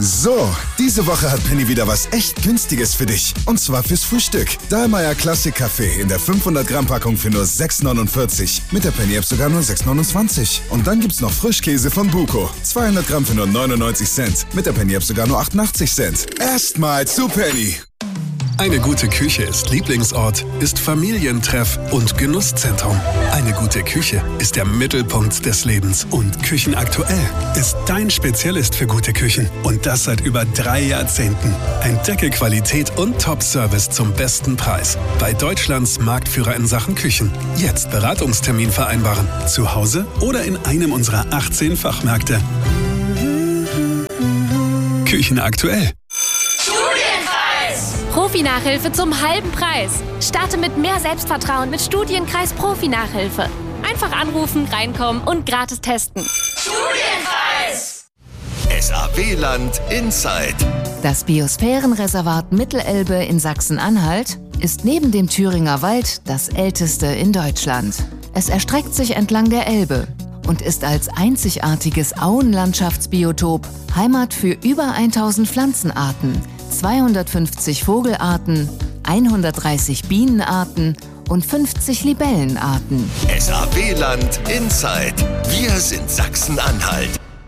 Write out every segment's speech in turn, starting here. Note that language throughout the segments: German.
So, diese Woche hat Penny wieder was echt Günstiges für dich. Und zwar fürs Frühstück. Dahlmeier Classic Kaffee in der 500 Gramm Packung für nur 6,49. Mit der Penny-App sogar nur 6,29. Und dann gibt's noch Frischkäse von Buko. 200 Gramm für nur 99 Cent. Mit der Penny-App sogar nur 88 Cent. Erstmal zu Penny. Eine gute Küche ist Lieblingsort, ist Familientreff und Genusszentrum. Eine gute Küche ist der Mittelpunkt des Lebens. Und Küchenaktuell ist dein Spezialist für gute Küchen. Und das seit über 3 Jahrzehnten. Entdecke Qualität und Top-Service zum besten Preis. Bei Deutschlands Marktführer in Sachen Küchen. Jetzt Beratungstermin vereinbaren. Zu Hause oder in einem unserer 18 Fachmärkte. Küchenaktuell. Profi-Nachhilfe zum halben Preis. Starte mit mehr Selbstvertrauen mit Studienkreis Profi-Nachhilfe. Einfach anrufen, reinkommen und gratis testen. Studienkreis! SAW-Land Inside. Das Biosphärenreservat Mittelelbe in Sachsen-Anhalt ist neben dem Thüringer Wald das älteste in Deutschland. Es erstreckt sich entlang der Elbe und ist als einzigartiges Auenlandschaftsbiotop Heimat für über 1000 Pflanzenarten, 250 Vogelarten, 130 Bienenarten und 50 Libellenarten. SAW-Land Inside. Wir sind Sachsen-Anhalt.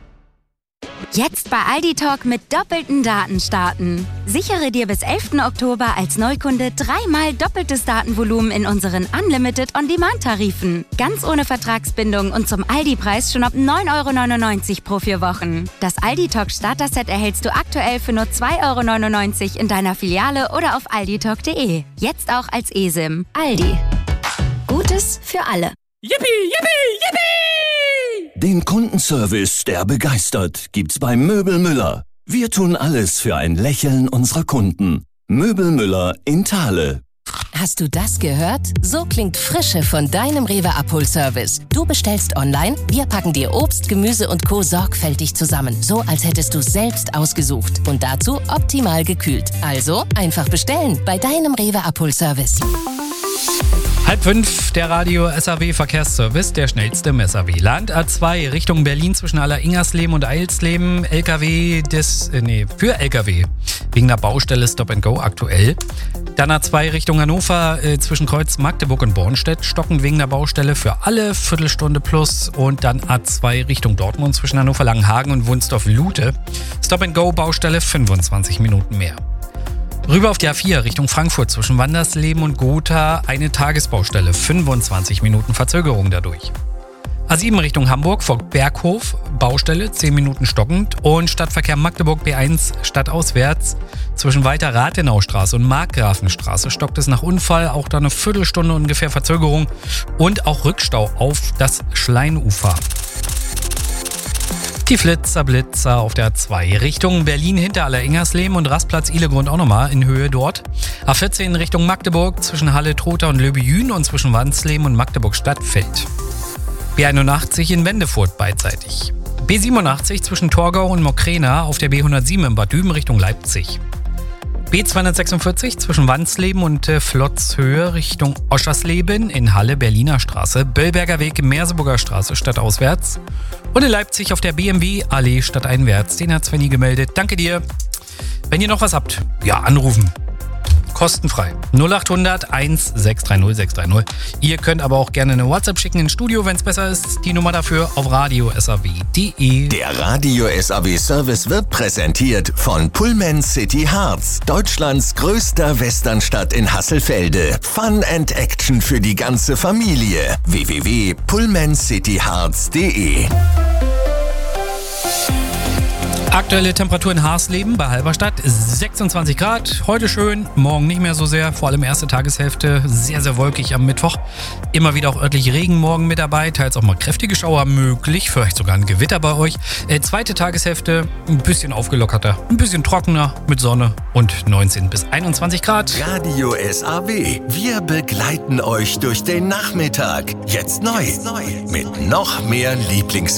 Jetzt bei Aldi Talk mit doppelten Daten starten. Sichere dir bis 11. Oktober als Neukunde 3-mal doppeltes Datenvolumen in unseren Unlimited On-Demand-Tarifen. Ganz ohne Vertragsbindung und zum Aldi-Preis schon ab 9,99 € pro 4 Wochen. Das Aldi Talk Starter-Set erhältst du aktuell für nur 2,99 € in deiner Filiale oder auf alditalk.de. Jetzt auch als eSIM. Aldi. Gutes für alle. Yippie, yippie, yippie! Den Kundenservice, der begeistert, gibt's bei Möbel Müller. Wir tun alles für ein Lächeln unserer Kunden. Möbel Müller in Thale. Hast du das gehört? So klingt Frische von deinem Rewe-Abholservice. Du bestellst online, wir packen dir Obst, Gemüse und Co. sorgfältig zusammen. So, als hättest du es selbst ausgesucht. Und dazu optimal gekühlt. Also einfach bestellen bei deinem Rewe-Abholservice. 4:30, der Radio SAW Verkehrsservice, der schnellste im SAW-Land. A2 Richtung Berlin zwischen Aller-Ingersleben und Eilsleben. Für LKW. Wegen der Baustelle Stop and Go aktuell. Dann A2 Richtung Hannover zwischen Kreuz Magdeburg und Bornstedt. Stockend wegen der Baustelle für alle, Viertelstunde plus. Und dann A2 Richtung Dortmund zwischen Hannover Langenhagen und Wunsdorf-Lute. Stop and Go Baustelle 25 Minuten mehr. Rüber auf die A4 Richtung Frankfurt zwischen Wandersleben und Gotha eine Tagesbaustelle, 25 Minuten Verzögerung dadurch. A7 Richtung Hamburg, Berghof, Baustelle, 10 Minuten stockend und Stadtverkehr Magdeburg B1 stadtauswärts zwischen Weiter Rathenaustraße und Markgrafenstraße stockt es nach Unfall, auch da eine Viertelstunde ungefähr Verzögerung und auch Rückstau auf das Schleinufer. Die Blitzer auf der A2 Richtung Berlin hinter Aller-Ingersleben und Rastplatz Ihlegrund auch nochmal in Höhe dort. A14 Richtung Magdeburg zwischen Halle-Trotha und Löbejün und zwischen Wansleben und Magdeburg-Stadtfeld. B81 in Wendefurt beidseitig. B87 zwischen Torgau und Mokrena auf der B107 in Bad Düben Richtung Leipzig. B246 zwischen Wansleben und Flotzhöhe Richtung Oschersleben in Halle Berliner Straße, Böllberger Weg Merseburger Straße stadtauswärts und in Leipzig auf der BMW Allee stadteinwärts. Den hat Svenny gemeldet. Danke dir. Wenn ihr noch was habt, ja, anrufen. Kostenfrei. 0800 1630 630. Ihr könnt aber auch gerne eine WhatsApp schicken ins Studio, wenn es besser ist. Die Nummer dafür auf radiosaw.de. Der Radio SAW Service wird präsentiert von Pullman City Harz, Deutschlands größter Westernstadt in Hasselfelde. Fun and Action für die ganze Familie. www.pullmancityharz.de. Aktuelle Temperatur in Harsleben bei Halberstadt 26 Grad. Heute schön, morgen nicht mehr so sehr. Vor allem erste Tageshälfte sehr, sehr wolkig am Mittwoch. Immer wieder auch örtlich Regen morgen mit dabei. Teils auch mal kräftige Schauer möglich. Vielleicht sogar ein Gewitter bei euch. Zweite Tageshälfte ein bisschen aufgelockerter. Ein bisschen trockener mit Sonne und 19 bis 21 Grad. Radio SAW. Wir begleiten euch durch den Nachmittag. Jetzt neu. Mit noch mehr